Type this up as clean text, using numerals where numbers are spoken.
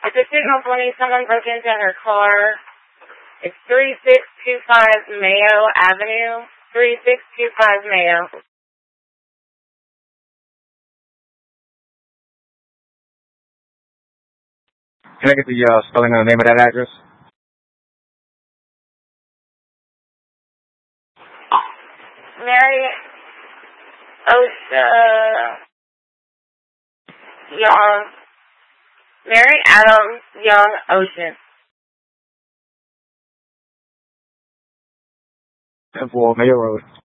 It's a signal for me. Someone broke into her car. It's 3625 Mayo Avenue. 3625 Mayo. Can I get the spelling of the name of that address? Mary Young. Mary Adams Young Ocean. 10-4 Mayo Road.